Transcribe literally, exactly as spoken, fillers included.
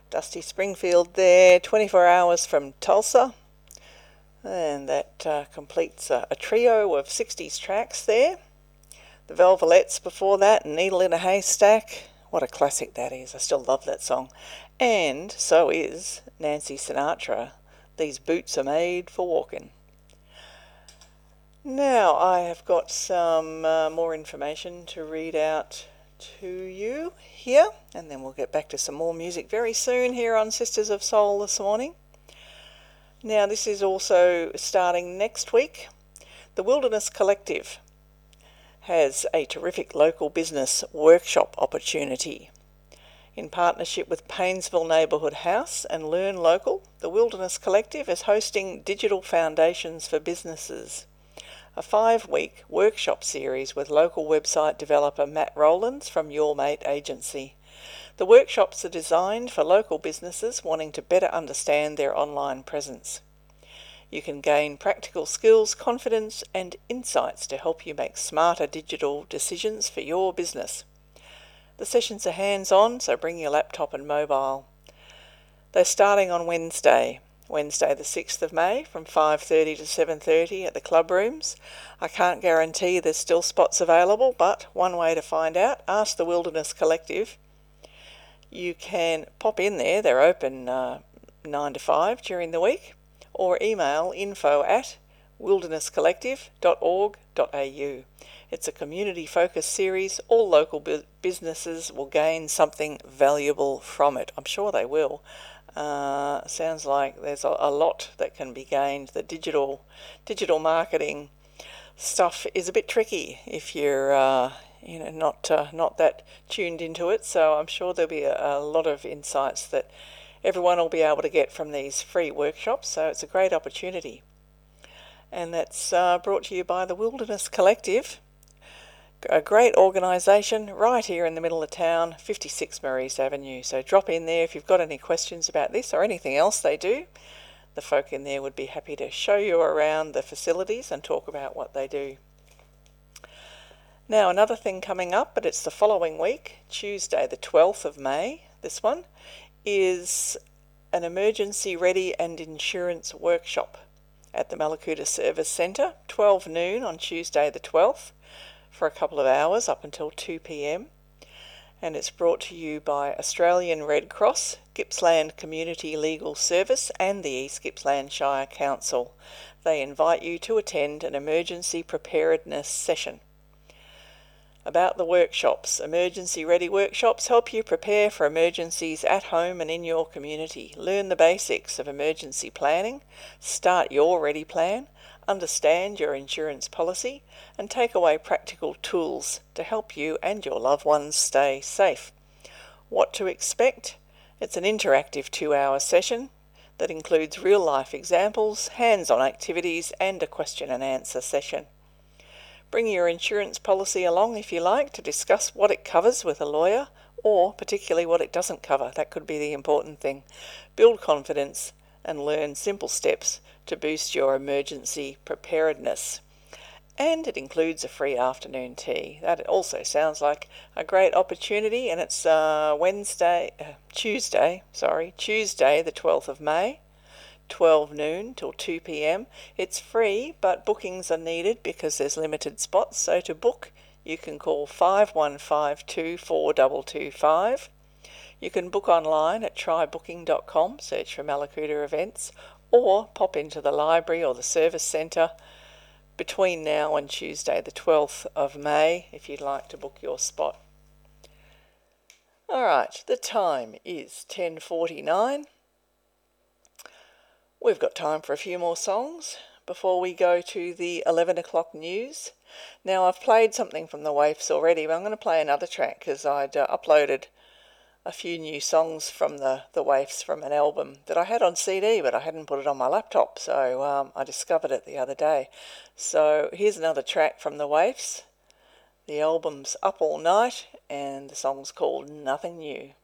Dusty Springfield there, twenty-four hours from Tulsa. And that uh, completes a, a trio of sixties tracks there. The Velvelettes before that, Needle in a Haystack. What a classic that is. I still love that song. And so is Nancy Sinatra. These Boots Are Made for Walking. Now I have got some uh, more information to read out to you here, and then we'll get back to some more music very soon here on Sisters of Soul this morning. Now this is also starting next week. The Wilderness Collective has a terrific local business workshop opportunity. In partnership with Paynesville Neighbourhood House and Learn Local, the Wilderness Collective is hosting Digital Foundations for Businesses, a five-week workshop series with local website developer Matt Rowlands from Your Mate Agency. The workshops are designed for local businesses wanting to better understand their online presence. You can gain practical skills, confidence and insights to help you make smarter digital decisions for your business. The sessions are hands-on, so bring your laptop and mobile. They're starting on Wednesday. Wednesday the sixth of May from five thirty to seven thirty at the club rooms. I can't guarantee there's still spots available, but one way to find out, ask the Wilderness Collective. You can pop in there, they're open uh, nine to five during the week, or email info at wilderness collective dot org dot a u. It's a community-focused series. All local bu- businesses will gain something valuable from it. I'm sure they will. Uh, sounds like there's a, a lot that can be gained. The digital digital marketing stuff is a bit tricky if you're uh, you know not uh, not that tuned into it. So I'm sure there'll be a, a lot of insights that everyone will be able to get from these free workshops. So it's a great opportunity, and that's uh, brought to you by the Wilderness Collective. A great organisation right here in the middle of town, fifty-six Maurice Avenue. So drop in there if you've got any questions about this or anything else they do. The folk in there would be happy to show you around the facilities and talk about what they do. Now another thing coming up, but it's the following week, Tuesday the twelfth of May, this one, is an emergency ready and insurance workshop at the Mallacoota Service Centre, twelve noon on Tuesday the twelfth. For a couple of hours up until two p m, and it's brought to you by Australian Red Cross, Gippsland Community Legal Service and the East Gippsland Shire Council. They invite you to attend an emergency preparedness session. About the workshops, emergency ready workshops help you prepare for emergencies at home and in your community. Learn the basics of emergency planning, start your ready plan, understand your insurance policy, and take away practical tools to help you and your loved ones stay safe. What to expect? It's an interactive two-hour session that includes real-life examples, hands-on activities, and a question and answer session. Bring your insurance policy along if you like to discuss what it covers with a lawyer, or particularly what it doesn't cover. That could be the important thing. Build confidence and learn simple steps to boost your emergency preparedness. And it includes a free afternoon tea. That also sounds like a great opportunity, and it's uh, Wednesday, uh, Tuesday, sorry, Tuesday the twelfth of May, twelve noon till two p m. It's free, but bookings are needed because there's limited spots. So to book, you can call five one five two four two two five. You can book online at try booking dot com, search for Mallacoota events, or pop into the library or the service centre between now and Tuesday the twelfth of May if you'd like to book your spot. Alright, the time is ten forty-nine. We've got time for a few more songs before we go to the eleven o'clock news. Now I've played something from the Waifs already, but I'm going to play another track because I'd uh, uploaded a few new songs from the, the Waifs from an album that I had on C D, but I hadn't put it on my laptop, so um, I discovered it the other day. So here's another track from the Waifs. The album's Up All Night, and the song's called Nothing New.